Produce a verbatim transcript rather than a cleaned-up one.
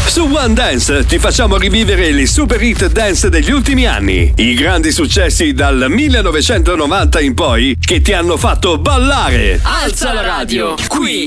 Su One Dance ti facciamo rivivere le super hit dance degli ultimi anni, i grandi successi dal millenovecentonovanta in poi che ti hanno fatto ballare. Alza la radio, qui